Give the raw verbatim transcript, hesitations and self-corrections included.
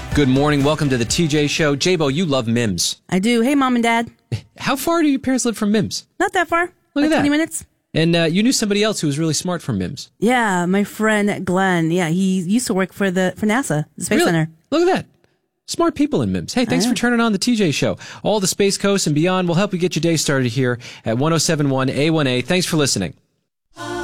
Good morning. Welcome to the T J Show. J-Bo, you love Mims. I do. Hey, Mom and Dad. How far do your parents live from Mims? Not that far. Look like at that. twenty minutes. And uh, you knew somebody else who was really smart from Mims. Yeah, my friend Glenn. Yeah, he used to work for the for NASA, the Space Really? Center. Look at that. Smart people in Mims. Hey, thanks for turning on the T J Show. All the Space Coast and beyond will help you get your day started here at one oh seven point one A one A. Thanks for listening.